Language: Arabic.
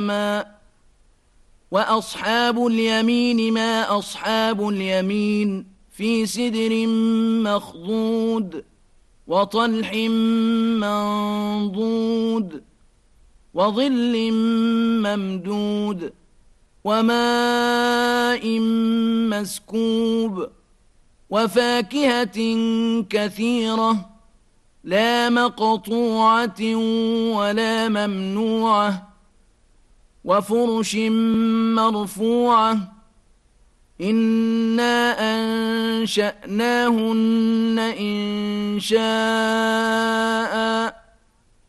طعاما وأصحاب اليمين ما أصحاب اليمين في سدر مخضود وطلح منضود وظل ممدود وماء مسكوب وفاكهة كثيرة لا مقطوعة ولا ممنوعة وفرش مرفوعة إنا أنشأناهن إنشاء